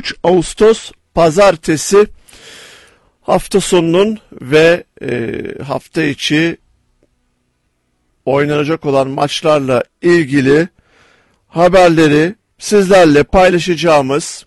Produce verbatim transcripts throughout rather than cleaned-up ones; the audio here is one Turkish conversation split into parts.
üç Ağustos Pazartesi hafta sonunun ve e, hafta içi oynanacak olan maçlarla ilgili haberleri sizlerle paylaşacağımız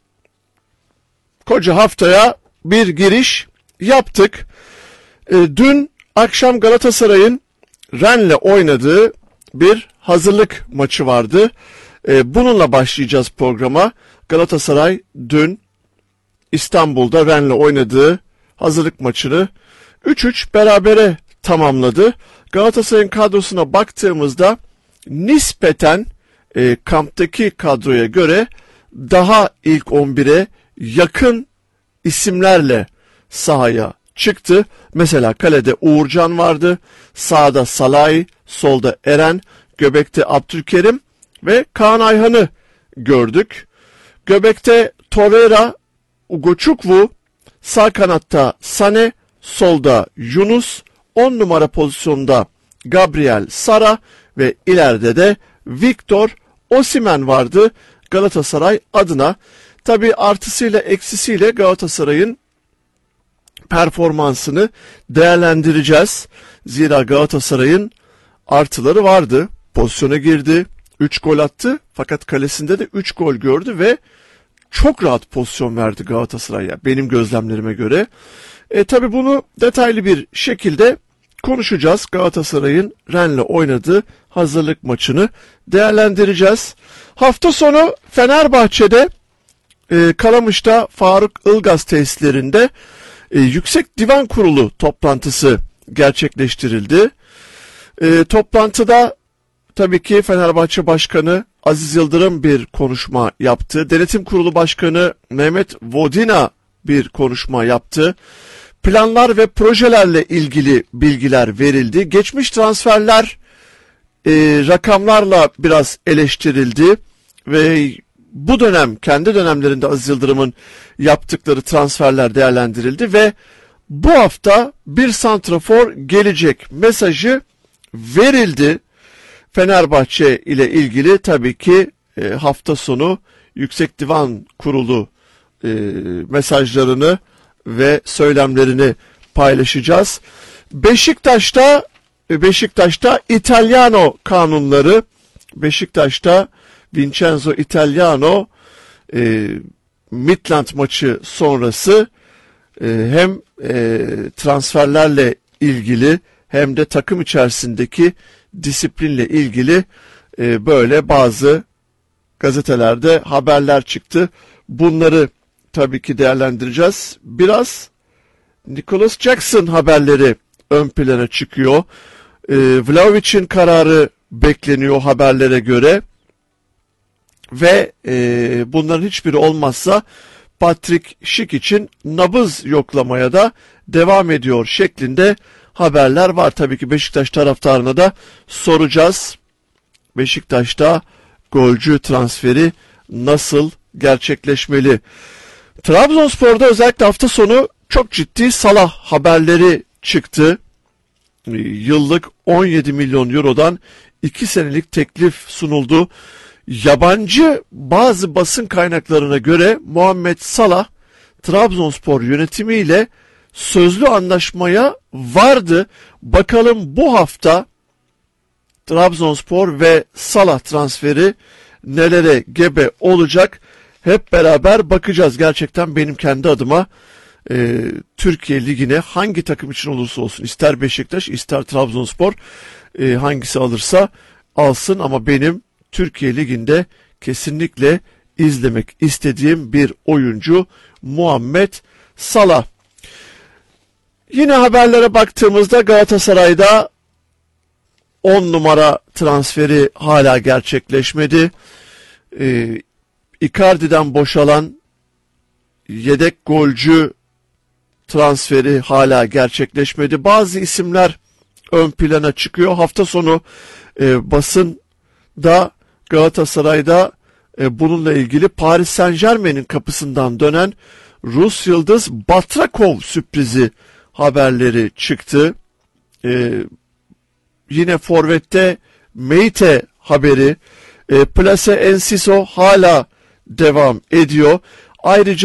koca haftaya bir giriş yaptık. E, dün akşam Galatasaray'ın Rennes'le oynadığı bir hazırlık maçı vardı. E, bununla başlayacağız programa. Galatasaray dün İstanbul'da Rennes'le oynadığı hazırlık maçını üç üç berabere tamamladı. Galatasaray'ın kadrosuna baktığımızda nispeten e, kamptaki kadroya göre daha ilk on bire yakın isimlerle sahaya çıktı. Mesela kalede Uğurcan vardı, sağda Salahi, solda Eren, göbekte Abdülkerim ve Kaan Ayhan'ı gördük. Göbekte Torreira, Ugochukwu, sağ kanatta Sane, solda Yunus, on numara pozisyonda Gabriel Sara ve ileride de Victor Osimhen vardı Galatasaray adına. Tabii artısıyla eksisiyle Galatasaray'ın performansını değerlendireceğiz. Zira Galatasaray'ın artıları vardı. Pozisyona girdi, üç gol attı fakat kalesinde de üç gol gördü ve çok rahat pozisyon verdi Galatasaray'a benim gözlemlerime göre. E, tabii bunu detaylı bir şekilde konuşacağız. Galatasaray'ın Rennes'le oynadığı hazırlık maçını değerlendireceğiz. Hafta sonu Fenerbahçe'de e, Kalamış'ta Faruk Ilgaz tesislerinde e, Yüksek Divan Kurulu toplantısı gerçekleştirildi. E, toplantıda tabii ki Fenerbahçe Başkanı Aziz Yıldırım bir konuşma yaptı. Denetim Kurulu Başkanı Mehmet Vodina bir konuşma yaptı. Planlar ve projelerle ilgili bilgiler verildi. Geçmiş transferler e, rakamlarla biraz eleştirildi ve bu dönem kendi dönemlerinde Aziz Yıldırım'ın yaptıkları transferler değerlendirildi ve bu hafta bir santrafor gelecek mesajı verildi. Fenerbahçe ile ilgili tabii ki e, hafta sonu Yüksek Divan Kurulu e, mesajlarını ve söylemlerini paylaşacağız. Beşiktaş'ta Beşiktaş'ta İtalyano kanunları, Beşiktaş'ta Vincenzo Italiano e, Midland maçı sonrası e, hem e, transferlerle ilgili hem de takım içerisindeki disiplinle ilgili e, böyle bazı gazetelerde haberler çıktı. Bunları tabii ki değerlendireceğiz. Biraz Nicholas Jackson haberleri ön plana çıkıyor. E, Vlahovic'in kararı bekleniyor haberlere göre. Ve e, bunların hiçbiri olmazsa Patrick Schick için nabız yoklamaya da devam ediyor şeklinde haberler var. Tabii ki Beşiktaş taraftarına da soracağız. Beşiktaş'ta golcü transferi nasıl gerçekleşmeli? Trabzonspor'da özellikle hafta sonu çok ciddi Salah haberleri çıktı. Yıllık on yedi milyon eurodan iki senelik teklif sunuldu. Yabancı bazı basın kaynaklarına göre Muhammed Salah Trabzonspor yönetimiyle sözlü anlaşmaya vardı. Bakalım bu hafta Trabzonspor ve Salah transferi nelere gebe olacak? Hep beraber bakacağız. Gerçekten benim kendi adıma e, Türkiye Ligi'ne hangi takım için olursa olsun, ister Beşiktaş ister Trabzonspor e, hangisi alırsa alsın ama benim Türkiye Ligi'nde kesinlikle izlemek istediğim bir oyuncu Muhammed Salah. Yine haberlere baktığımızda Galatasaray'da on numara transferi hala gerçekleşmedi. Ee, Icardi'den boşalan yedek golcü transferi hala gerçekleşmedi. Bazı isimler ön plana çıkıyor. Hafta sonu e, basında Galatasaray'da e, bununla ilgili Paris Saint-Germain'in kapısından dönen Rus yıldız Batrakov sürprizi haberleri çıktı. E, yine forvette Meite haberi, e, Place Enciso hala devam ediyor. Ayrıca